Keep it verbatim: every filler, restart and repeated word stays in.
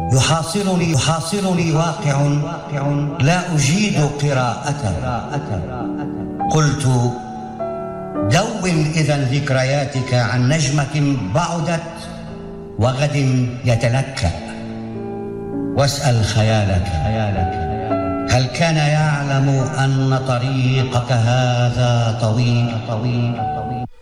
يحاصرني يحاصرني واقع لا أجيد قراءته. قلت دون إذا ذكرياتك عن نجمة بعدت وغد يتلكأ، واسأل خيالك هل كان يعلم أن طريقك هذا طويل طويل طويل